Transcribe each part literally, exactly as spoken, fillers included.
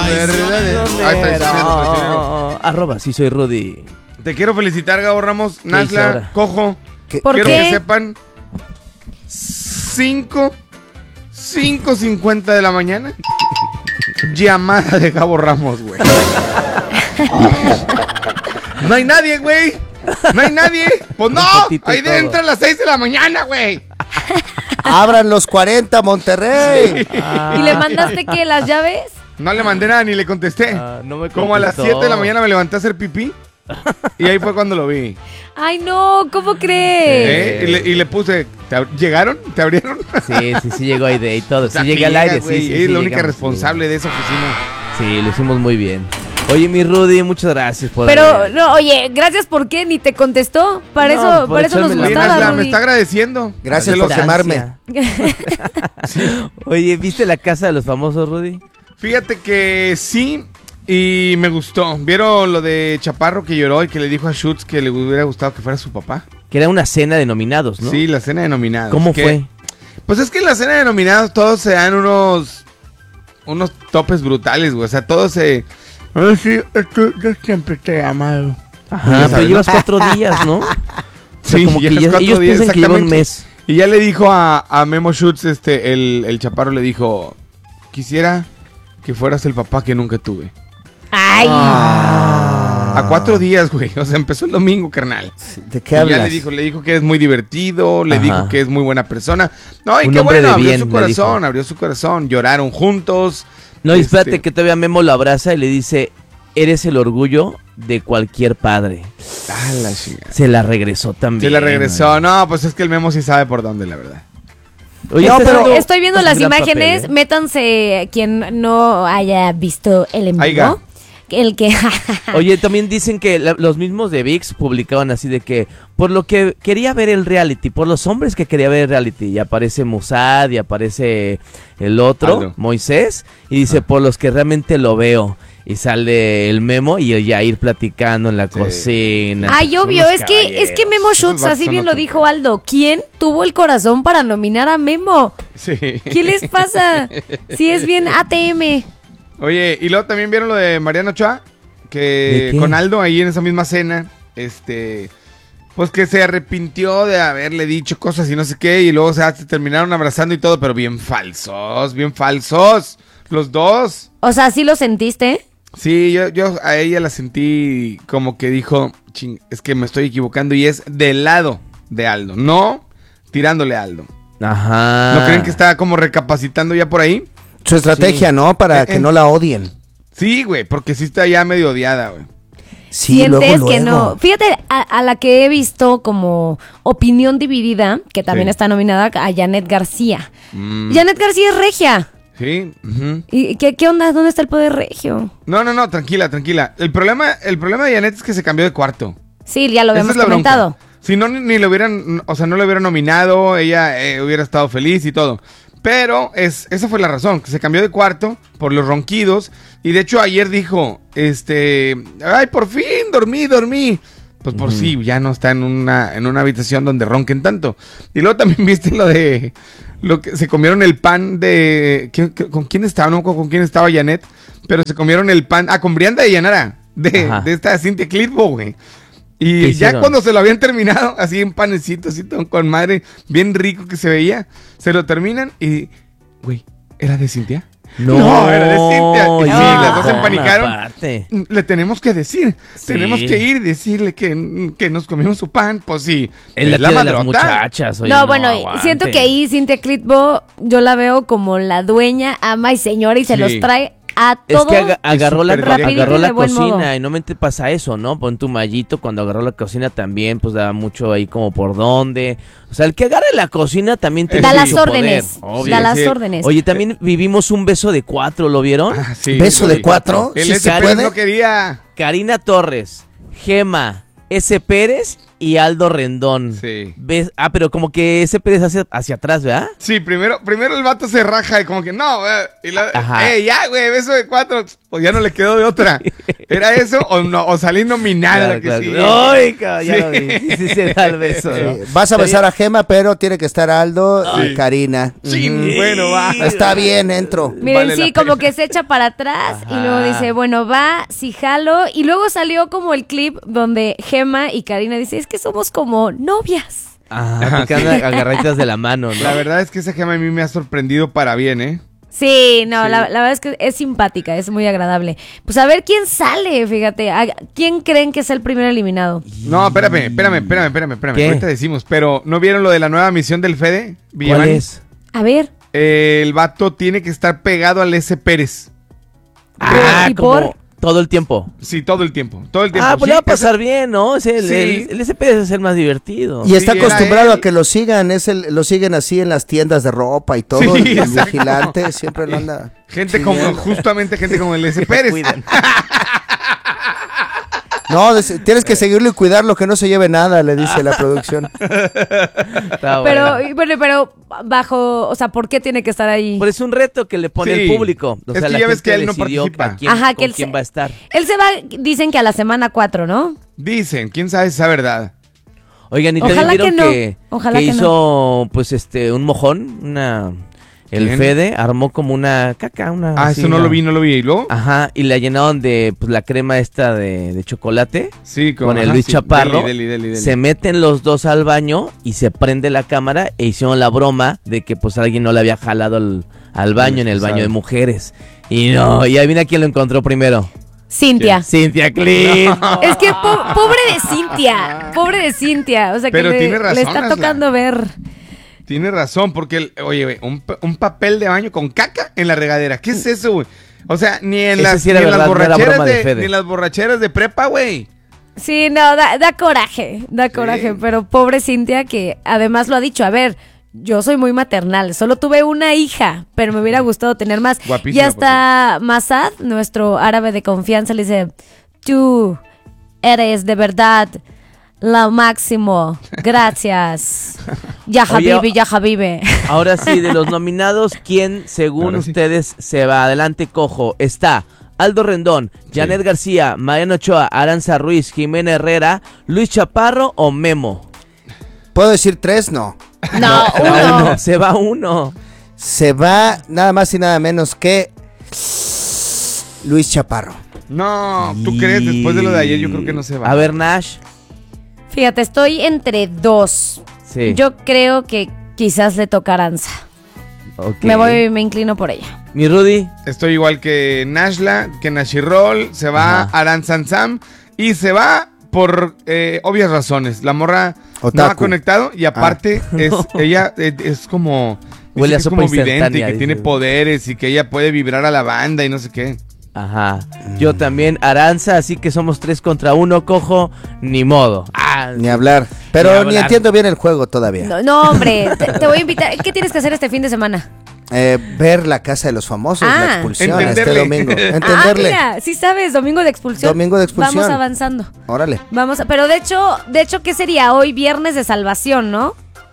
verdades. Ahí está, está no, arroba, sí soy Rudy. Te quiero felicitar, Gabo Ramos, Nazla, Cojo. ¿Por quiero qué? que sepan, cinco, cinco cincuenta de la mañana, llamada de Gabo Ramos, güey. No hay nadie, güey. No hay nadie. Pues no, ahí entra a las seis de la mañana, güey. Abran los cuarenta, Monterrey. Sí. Ah. ¿Y le mandaste qué, las llaves? No le mandé nada ni le contesté. Ah, no me Como a las siete de la mañana me levanté a hacer pipí. Y ahí fue cuando lo vi. Ay, no, ¿cómo crees? ¿Eh? Y, le, y le puse, ¿te ¿llegaron? ¿Te abrieron? Sí, sí, sí llegó ahí de y todo. Sí, La llegué al aire, güey, sí, sí. Es sí, la única llegamos, responsable sí. de esa oficina. Sí, lo hicimos muy bien. Oye, mi Rudy, muchas gracias por... Pero, no, oye, gracias por qué, ni te contestó. Para No, eso, por para eso nos echarme la- gustaba, Nazla, me Rudy. está agradeciendo. Gracias Se por lo- quemarme. Oye, ¿viste La Casa de los Famosos, Rudy? Fíjate que sí, y me gustó. ¿Vieron lo de Chaparro que lloró y que le dijo a Schutz que le hubiera gustado que fuera su papá? Que era una cena de nominados, ¿no? Sí, la cena de nominados. ¿Cómo que- fue? Pues es que en la cena de nominados todos se dan unos unos topes brutales, güey. O sea, todos se... Ay, sí, esto, yo siempre te he amado. Ajá, Ya pero sabes, llevas ¿no? cuatro días, ¿no? O sea, Sí, como que llevas ya- cuatro ellos días, piensan que lleva un exactamente. mes. Y ya le dijo a, a Memo Schutz, este, el, el Chaparro le dijo, quisiera que fueras el papá que nunca tuve. Ay. A cuatro días, güey. O sea, empezó el domingo, carnal. ¿De qué Y hablas? ya le dijo, le dijo que es muy divertido, le Ajá. dijo que es muy buena persona. No, y Un qué hombre bueno, de abrió bien, su le corazón, dijo. abrió su corazón. Lloraron juntos. No, y espérate Este, que todavía Memo lo abraza y le dice, eres el orgullo de cualquier padre. Ah, la chingada. Se la regresó también. Se le regresó. güey. No, pues es que el Memo sí sabe por dónde, la verdad. Oye, No, estás pero dando- estoy viendo estás las en gran imágenes. papel, ¿eh? Métanse quien no haya visto el en Aiga. vivo. El que... Oye, también dicen que la- los mismos de V I X publicaban así de que por lo que quería ver el reality, por los hombres que quería ver el reality, y aparece Musad y aparece el otro, Aldo. Moisés, y dice Ah. por los que realmente lo veo. Y sale el Memo y el Yair platicando en la Sí. cocina. Ay, Son obvio, unos es que, es que caballeros. Memo Schutz, Esos vatos así son bien lo otro dijo Aldo. ¿Quién tuvo el corazón para nominar a Memo? Sí. ¿Qué les pasa? Si es bien A T M. Oye, y luego también vieron lo de Mariano Ochoa, ¿De que qué? con Aldo ahí en esa misma cena, este, pues que se arrepintió de haberle dicho cosas y no sé qué, y luego o sea, se terminaron abrazando y todo, pero bien falsos, bien falsos, los dos. O sea, ¿sí lo sentiste? Sí, yo, yo a ella la sentí como que dijo, ching, es que me estoy equivocando y es del lado de Aldo, no tirándole a Aldo. Ajá. ¿No creen que está como recapacitando ya por ahí? Su estrategia, Sí. ¿no? Para Eh, que eh. no la odien. Sí, güey, porque sí está ya medio odiada, güey. Sí, Sientes luego, que luego. no. Fíjate, a, a la que he visto como opinión dividida, que también Sí. está nominada a Janet García. Mm, Janet García es regia. sí, ujú. ¿Y qué, qué onda? ¿Dónde está el poder regio? No, no, no, tranquila, tranquila. El problema, el problema de Janet es que se cambió de cuarto. Sí, ya lo Esa habíamos es la comentado. bronca. Si no, ni, ni le hubieran, o sea, no le hubieran nominado, ella eh, hubiera estado feliz y todo. Pero es, esa fue la razón, que se cambió de cuarto por los ronquidos. Y de hecho ayer dijo, este, ay, por fin, dormí, dormí. Pues por sí, ya no está en una, en una habitación donde ronquen tanto. Y luego también viste lo de, lo que se comieron el pan de, ¿qué- qué- ¿con quién estaba? No, con, con quién estaba Janet, pero se comieron el pan, ah, con Brianda de Llanara, de, Ajá. de esta Cintia Clitbo, güey. ¿Qué Y ya hicieron? cuando se lo habían terminado, así en panecito, así todo con madre, bien rico que se veía, se lo terminan y, güey, ¿era de Cintia? No, era de Cintia. Y sí, ya, las dos se empanicaron. aparte. Le tenemos que decir, Sí. tenemos que ir y decirle que, que nos comimos su pan, pues sí. Es la, tía de las madrota. muchachas. Oye, no, bueno, aguante. siento que ahí Cintia Clitbo yo la veo como la dueña, ama y señora y se Sí. los trae a Es todos. que aga- agarró la, súper agarró rapidito y la de buen cocina modo. y normalmente pasa eso, ¿no? Pon tu mallito, cuando agarró la cocina también, pues daba mucho ahí como por dónde. O sea, el que agarre la cocina también tiene Da Sí, las mucho órdenes. poder, obvio. Da las sí. órdenes. Oye, también vivimos un beso de cuatro, ¿lo vieron? Ah, sí, ¿Beso sí. de cuatro? El ¿Sí S. se Pérez puede? no quería. Karina Torres, Gema, S. Pérez y Aldo Rendón. Sí. ¿Ves? Ah, pero como que S. Pérez hacia, hacia atrás, ¿verdad? Sí, primero, primero el vato se raja y como que no, eh, y la, Ajá. eh, ya, güey, beso de cuatro. pues ya no le quedó de otra. ¿Era eso o no o salir nominada? Claro, la que claro. sí? Ay, ca- ya Sí. lo vi. Sí, sí, se da el beso, ¿no? Eh, Vas a besar a Gema, pero tiene que estar Aldo y Sí. Karina. Sí, Ujú. bueno, va. Está bien, entro. Miren, Vale sí, la como pena. que se echa para atrás y Ajá. luego dice, bueno, va, sí jalo. Y luego salió como el clip donde Gema y Karina dicen, es que somos como novias. Ajá, porque andan agarraditas de la mano, ¿no? La verdad es que esa Gema a mí me ha sorprendido para bien, ¿eh? Sí, no, Sí. La, la verdad es que es simpática, es muy agradable. Pues a ver quién sale, fíjate. ¿A ¿Quién creen que es el primer eliminado? No, espérame, espérame, espérame, espérame, espérame. ¿Qué? Ahorita decimos, pero ¿no vieron lo de la nueva misión del Fede? ¿Cuál Villamani? es? A ver. Eh, el vato tiene que estar pegado al S. Pérez. Ah, ¿Y como por? todo el tiempo. Sí, todo el tiempo, todo el tiempo. Ah, pues Sí, le va a esa- pasar bien, ¿no? Es el, Sí. el, el S P es el más divertido. Y está Sí, era acostumbrado él. a que lo sigan, es el, lo siguen así en las tiendas de ropa y todo. Sí, el, el exacto. vigilante siempre lo anda. Gente como, siguiendo. justamente gente como el S. Se Pérez. cuidan. No, des- tienes que seguirlo y cuidarlo, que no se lleve nada, le dice la producción. Está Pero, bueno. y bueno, pero bajo, o sea, ¿por qué tiene que estar ahí? Pero es un reto que le pone Sí. el público. O Es sea, que la ya ves gente que él no decidió participa. a quién, Ajá, que con él quién se- va a estar. Él se va, dicen que a la semana cuatro, ¿no? Dicen, quién sabe si es verdad. Oigan, y Ojalá también vieron que no. que, Ojalá que que hizo, pues, este, un mojón, una... El ¿Quién? Fede armó como una caca, una... Ah, así, eso no una- lo vi, no lo vi. ¿Y luego? Ajá, y la llenaron de, pues, la crema esta de, de chocolate. Sí, Con el ajá, Luis sí. Chaparro, Deli, deli, deli, deli. se meten los dos al baño y se prende la cámara e hicieron la broma de que pues alguien no le había jalado al, al baño en el baño de mujeres. Y no, y adivina quién lo encontró primero. Cintia. Cintia Clip. Es que po- pobre de Cintia, pobre de Cintia, o sea que Pero le, tiene razón, le está Asla. tocando ver. Tiene razón, porque, el- oye, güey, un, pa- un papel de baño con caca en la regadera. ¿Qué es eso, güey? O sea, ni en Ese las, sí era ni en las verdad, no era borracheras broma de de, Fede. ni en las borracheras de prepa, güey. Sí, no, da, da coraje, da coraje, pero pobre Cintia que además lo ha dicho, a ver, yo soy muy maternal, solo tuve una hija, pero me hubiera gustado tener más. Guapísima, Y hasta Masad, nuestro árabe de confianza, le dice, tú eres de verdad lo máximo, gracias. Ya Oye, Habibi, ya Habibi. Ahora sí, de los nominados, ¿quién según Ahora sí. ustedes se va? Adelante, cojo. Está Aldo Rendón, Janet García, Mariano Ochoa, Aranza Ruiz, Jimena Herrera, Luis Chaparro o Memo. ¿Puedo decir tres? No. No, Se va uno. uno, se va uno. Se va nada más y nada menos que Luis Chaparro. No, ¿tú crees? Después de lo de ayer, yo creo que no se va. A ver, Nash. Fíjate, estoy entre dos. Sí. Yo creo que quizás le toca a Aranza. Ok. Me voy, me inclino por ella. Mi Rudy. Estoy igual que Nashla, que Nashirol, se va Ajá. Aran Sam y se va por eh, obvias razones. La morra no Otaku. ha conectado y aparte es ella eh, es como dice Huele a que es sopa como vidente y instantánea, que tiene dice. poderes y que ella puede vibrar a la banda y no sé qué. Ajá. Yo también, Aranza, así que somos tres contra uno, cojo, ni modo. Ah, Ni hablar. Pero Ni ni, hablar. entiendo bien el juego todavía. No, no, hombre, te, te voy a invitar. ¿Qué tienes que hacer este fin de semana? Eh, ver la casa de los famosos, Ah. la expulsión Entenderle. este domingo. Ah, Entenderle. mira, sí sabes, domingo de expulsión. Domingo de expulsión. Vamos avanzando. Órale. Vamos, a- pero de hecho, de hecho, ¿qué sería hoy? Viernes de salvación, ¿no?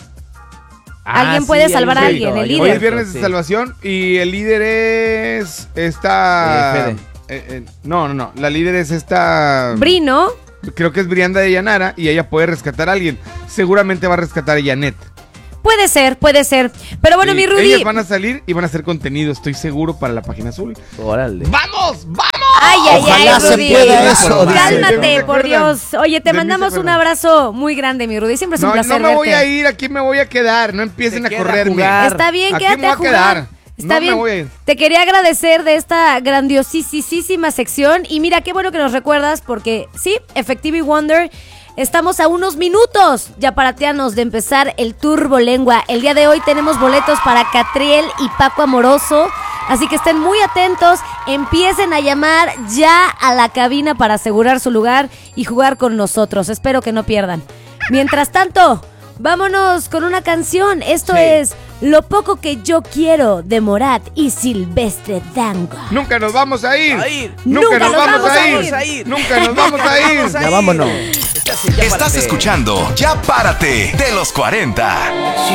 Alguien sí, puede hay salvar un a reto, alguien, el hay un líder. Hoy es reto, viernes de sí. salvación y el líder es esta Eh, Fede. eh, eh, no, no, no, la líder es esta Bri, ¿no? creo que es Brianda de Yanara y ella puede rescatar a alguien. Seguramente va a rescatar a Janet. Puede ser, puede ser. Pero bueno, Sí, mi Rudy. ellas van a salir y van a hacer contenido, estoy seguro, para la página azul. Órale. ¡Vamos! ¡Vamos! Ay, ay, Ojalá ay, se Rudy. pueda eso, dice. Cálmate, ¿De por mí se acuerdan? Dios. Oye, te ¿De mí se mandamos un acuerdan? abrazo muy grande, mi Rudy. Siempre es un No, placer no me voy verte. a ir, aquí me voy a quedar, no empiecen Se a queda a correrme. jugar. Está bien, Aquí quédate me voy a a jugar. quedar. Está No me bien. voy a ir. Te quería agradecer de esta grandiosísima sección. Y mira, qué bueno que nos recuerdas porque sí, Effectivity Wonder, estamos a unos minutos ya parateanos de empezar el Turbo Lengua. El día de hoy tenemos boletos para Catriel y Paco Amoroso. Así que estén muy atentos, empiecen a llamar ya a la cabina para asegurar su lugar y jugar con nosotros. Espero que no pierdan. Mientras tanto, vámonos con una canción. Esto Sí. es Lo poco que yo quiero de Morat y Silvestre Dango. Nunca nos vamos a ir. A ir. Nunca, nos, vamos, a, ir. ir. a ir. Nunca nos vamos a ir. Vamos a Ya ir. vámonos. Estás en Ya Estás Párate. escuchando Ya Párate de los cuarenta. Si